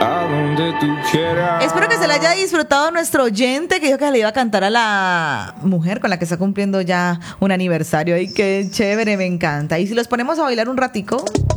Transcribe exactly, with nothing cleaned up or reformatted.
a donde tú quieras. Espero que se le haya disfrutado nuestro oyente que dijo que le iba a cantar a la mujer con la que está cumpliendo ya un aniversario. Ay, qué chévere, me encanta. Y si los ponemos a bailar un ratico.